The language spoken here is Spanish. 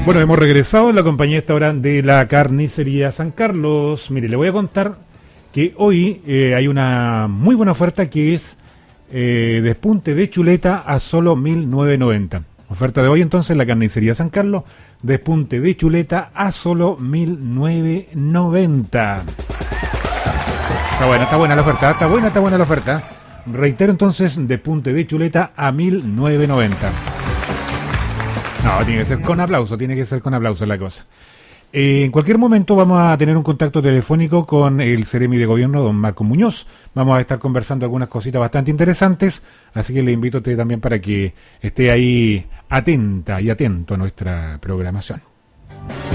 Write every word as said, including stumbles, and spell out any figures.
Bueno, hemos regresado en la compañía esta hora de la carnicería San Carlos. Mire, le voy a contar que hoy eh, hay una muy buena oferta que es eh, despunte de chuleta a solo mil novecientos noventa. Oferta de hoy entonces en la carnicería San Carlos, despunte de chuleta a solo mil novecientos noventa. Está buena, está buena la oferta, está buena, está buena la oferta. Reitero entonces, despunte de chuleta a mil novecientos noventa. No, tiene que ser con aplauso, tiene que ser con aplauso la cosa. Eh, en cualquier momento vamos a tener un contacto telefónico con el Seremi de Gobierno, don Marco Muñoz. Vamos a estar conversando algunas cositas bastante interesantes, así que le invito a usted también para que esté ahí atenta y atento a nuestra programación.